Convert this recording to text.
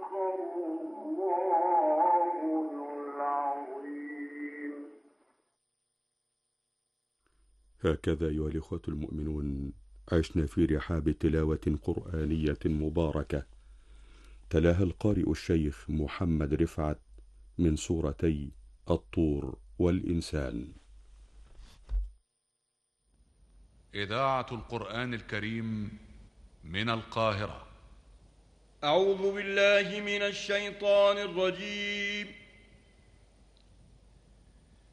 هكذا أيها الإخوة المؤمنون عشنا في رحاب تلاوة قرآنية مباركة تلاها القارئ الشيخ محمد رفعت من سورتي الطور والإنسان. إذاعة القرآن الكريم من القاهرة. أعوذ بالله من الشيطان الرجيم.